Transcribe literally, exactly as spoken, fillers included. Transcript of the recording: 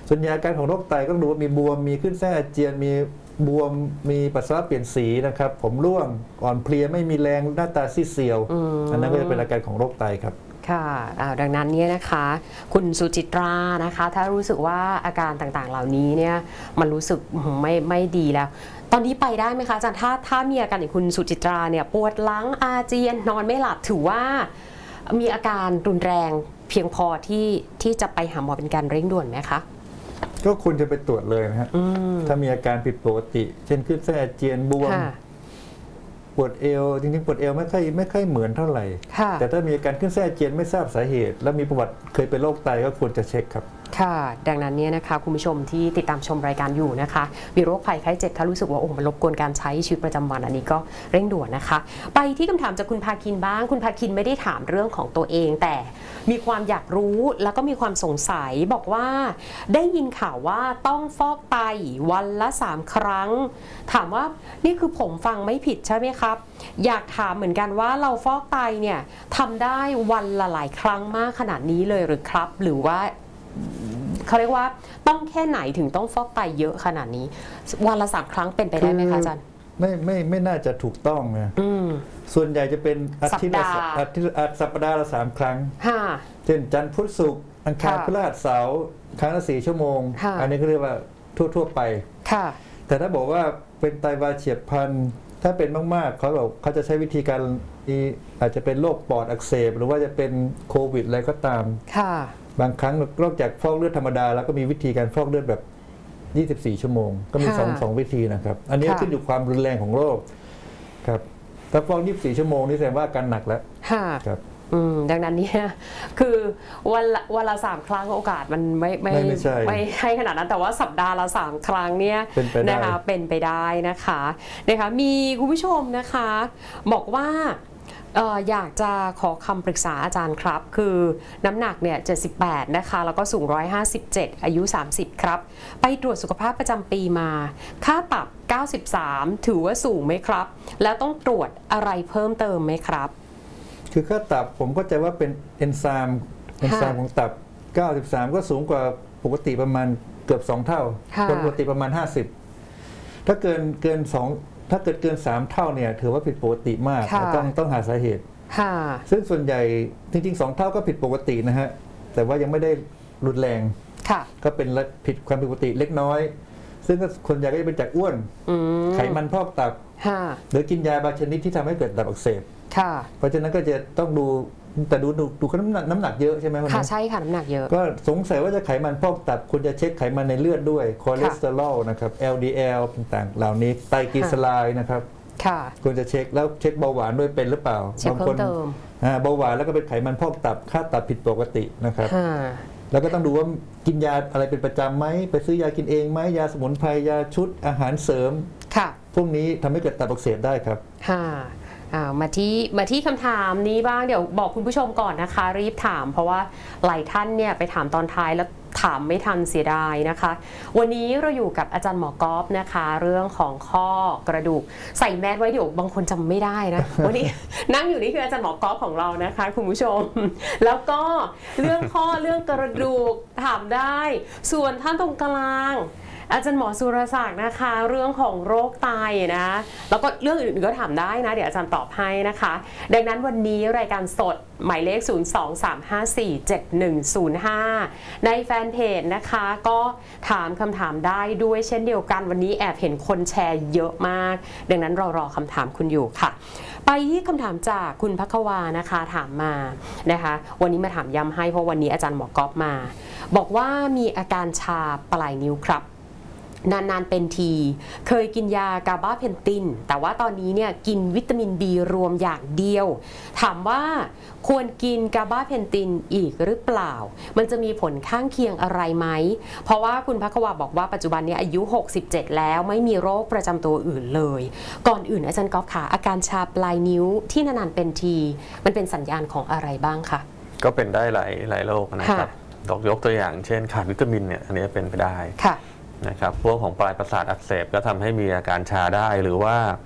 ส่วนใหญ่อาการของโรคไตก็ดูว่ามีบวมมีขึ้นไส้อาเจียนมีบวมมีปัสสาวะเปลี่ยนสีนะครับผมร่วงอ่อนเพลียไม่มีแรงหน้าตาซีดเซียว อันนั้นก็จะเป็นอาการของโรคไตครับค่ะดังนั้นเนี่ยนะคะคุณสุจิตรานะคะถ้ารู้สึกว่าอาการต่างๆเหล่านี้เนี่ยมันรู้สึกไม่ไม่ดีแล้วตอนนี้ไปได้ไหมคะอาจารย์ถ้าถ้ามีอาการอย่างคุณสุจิตราเนี่ยปวดหลังอาเจียนนอนไม่หลับถือว่ามีอาการรุนแรงเพียงพอที่ที่จะไปหาหมอเป็นการเร่งด่วนไหมคะก็ควรจะไปตรวจเลยนะฮะถ้ามีอาการผิดปกติเช่นขึ้นไส้อาเจียนบวมปวดเอวจริงๆปวดเอวไม่ค่อยไม่ค่อยเหมือนเท่าไหร่แต่ถ้ามีอาการขึ้นไส้อาเจียนไม่ทราบสาเหตุและมีประวัติเคยเป็นโรคไตก็ควรจะเช็คครับค่ะดังนั้นเนี่ยนะคะคุณผู้ชมที่ติดตามชมรายการอยู่นะคะมีโรคภัยไข้เจ็บถ้ารู้สึกว่าโอ้มันรบกวนการใช้ชีวิตประจำวันอันนี้ก็เร่งด่วนนะคะไปที่คำถามจากคุณภาคินบ้างคุณภาคินไม่ได้ถามเรื่องของตัวเองแต่มีความอยากรู้แล้วก็มีความสงสัยบอกว่าได้ยินข่าวว่าต้องฟอกไตวันละสามครั้งถามว่านี่คือผมฟังไม่ผิดใช่ไหมครับอยากถามเหมือนกันว่าเราฟอกไตเนี่ยทำได้วันละหลายครั้งมากขนาดนี้เลยหรือครับหรือว่าเขาเรียกว่าต้องแค่ไหนถึงต้องฟอกไตเยอะขนาดนี้วันละสามครั้งเป็นไปได้ไหมคะอาจารย์ไม่ไม่ไม่น่าจะถูกต้องนะส่วนใหญ่จะเป็นอาทิตย์ละอาทิตย์สัปดาห์ละสามครั้งเช่นจันทร์พุธศุกร์อังคารพฤหัสเสาร์ครั้งละสี่ชั่วโมงอันนี้ก็เรียกว่าทั่วๆไปแต่ถ้าบอกว่าเป็นไตวายเฉียบพลันถ้าเป็นมากๆเขาบอกเขาจะใช้วิธีการอาจจะเป็นโรคปอดอักเสบหรือว่าจะเป็นโควิดอะไรก็ตามบางครั้งนอกจากฟอกเลือดธรรมดาแล้วก็มีวิธีการฟอกเลือดแบบยี่สิบสี่ชั่วโมงก็มีสองสองวิธีนะครับอันนี้ขึ้นอยู่ความรุนแรงของโรคครับถ้าฟอกยี่สิบสี่ชั่วโมงนี่แสดงว่าอาการหนักแล้วครับดังนั้นเนี่ยคือวันละวันละสามครั้งโอกาสมันไม่ไม่ไม่ให้ขนาดนั้นแต่ว่าสัปดาห์ละสามครั้งเนี่ยนะคะเป็นไปได้นะคะนะคะมีคุณผู้ชมนะคะบอกว่าเอ่ออยากจะขอคำปรึกษาอาจารย์ครับคือน้ำหนักเนี่ยเจ็ดสิบแปดนะคะแล้วก็สูงหนึ่งร้อยห้าสิบเจ็ดอายุสามสิบครับไปตรวจสุขภาพประจำปีมาค่าตับเก้าสิบสามถือว่าสูงไหมครับแล้วต้องตรวจอะไรเพิ่มเติมไหมครับคือค่าตับผมก็จะว่าเป็นเอนไซม์เอนไซม์ของตับเก้าสิบสามก็สูงกว่าปกติประมาณเกือบสองเท่าปกติประมาณห้าสิบถ้าเกินเกินสองถ้าเกิดเกินสามเท่าเนี่ยถือว่าผิดปกติมากต้องต้องหาสาเหตุซึ่งส่วนใหญ่จริงๆสองเท่าก็ผิดปกตินะฮะแต่ว่ายังไม่ได้รุนแรงก็เป็นผิดความผิดปกติเล็กน้อยซึ่งก็คนใหญ่ก็จะเป็นจากอ้วนไขมันพอกตับหรือกินยาบางชนิดที่ทำให้เกิดตับอักเสบเพราะฉะนั้นก็จะต้องดูแต่ดูดูดูน้ำหนักน้ำหนักเยอะใช่ไหมค่ะใช่ค่ะน้ำหนักเยอะก็สงสัยว่าจะไขมันพอกตับคุณจะเช็คไขมันในเลือดด้วยคอเลสเตอรอลนะครับ แอล ดี แอล ต่างๆเหล่านี้ไตรกลีเซอไรด์นะครับคุณจะเช็คแล้วเช็คเบาหวานด้วยเป็นหรือเปล่าบางคนเบาหวานแล้วก็เป็นไขมันพอกตับค่าตับผิดปกตินะครับแล้วก็ต้องดูว่ากินยาอะไรเป็นประจำไหมไปซื้อยากินเองไหมยาสมุนไพรยาชุดอาหารเสริมพวกนี้ทำให้เกิดตับอักเสบได้ครับมาที่มาที่คำถามนี้บ้างเดี๋ยวบอกคุณผู้ชมก่อนนะคะรีบถามเพราะว่าหลายท่านเนี่ยไปถามตอนท้ายแล้วถามไม่ทันเสียดายนะคะวันนี้เราอยู่กับอาจารย์หมอกอฟนะคะเรื่องของข้อกระดูกใส่แมสไว้เดี๋ยวบางคนจำไม่ได้นะวันนี้นั่งอยู่นี่คืออาจารย์หมอกอฟของเรานะคะคุณผู้ชมแล้วก็เรื่องข้อเรื่องกระดูกถามได้ส่วนท่านตรงกลางอาจารย์หมอสุรศักดิ์นะคะเรื่องของโรคไตนะแล้วก็เรื่องอื่นๆก็ถามได้นะเดี๋ยวอาจารย์ตอบให้นะคะดังนั้นวันนี้รายการสดหมายเลขศูนย์ สอง สาม ห้า สี่ เจ็ด หนึ่ง ศูนย์ ห้าในแฟนเพจนะคะก็ถามคำถามได้ด้วยเช่นเดียวกันวันนี้แอบเห็นคนแชร์เยอะมากดังนั้นเรารอคำถามคุณอยู่ค่ะไปที่คำถามจากคุณภัควานะคะถามมานะคะวันนี้มาถามย้ำให้เพราะวันนี้อาจารย์หมอกอฟมาบอกว่ามีอาการชาปลายนิ้วครับนานๆเป็นทีเคยกินยากาบาเพนตินแต่ว่าตอนนี้เนี่ยกินวิตามินบีรวมอย่างเดียวถามว่าควรกินกาบาเพนตินอีกหรือเปล่ามันจะมีผลข้างเคียงอะไรไหมเพราะว่าคุณภัควาบอกว่าปัจจุบันนี้อายุหกสิบเจ็ดแล้วไม่มีโรคประจำตัวอื่นเลยก่อนอื่นอาจารย์ก๊อฟค่ะอาการชาปลายนิ้วที่นานๆเป็นทีมันเป็นสัญญาณของอะไรบ้างคะก็เป็นได้หลายหลายโรคนะครับยกตัวอย่างเช่นขาดวิตามินเนี่ยอันนี้เป็นไปได้นะครับพวกของปลายประสาทอักเสบก็ทำให้มีอาการชาได้หรือว่า